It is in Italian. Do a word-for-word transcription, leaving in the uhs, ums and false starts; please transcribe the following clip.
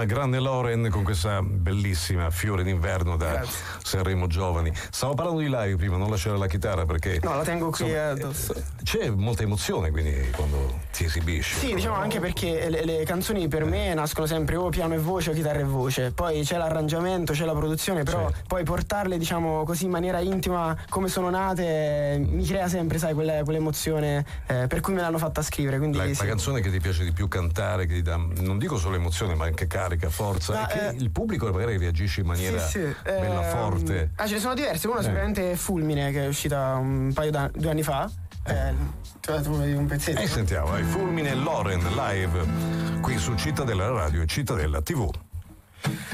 grande Loren con questa bellissima Fiore d'inverno da Grazie. Sanremo Giovani. Stavo parlando di live prima, non lasciare la chitarra perché No, la tengo qui insomma, addosso. c'è molta emozione quindi quando ti esibisci. Sì, diciamo anche perché le, le canzoni per me nascono sempre o piano e voce o chitarra e voce, poi c'è l'arrangiamento, c'è la produzione, però Sì. poi portarle diciamo così in maniera intima come sono nate mi crea sempre, sai, quella, quell'emozione eh, per cui me l'hanno fatta scrivere, quindi La, sì. la canzone che ti piace di più cantare, che ti dà, non dico solo emozione, ma anche carica, forza, Ma, e che eh, il pubblico magari reagisce in maniera Sì, sì. bella Ehm, forte. Ah, ce ne sono diverse. Una Eh. sicuramente è Fulmine, che è uscita un paio da due anni fa. Eh, tu, tu vedi un pezzetto. E sentiamo, vai, Fulmine e Loren live qui su Cittadella Radio e Cittadella tivù.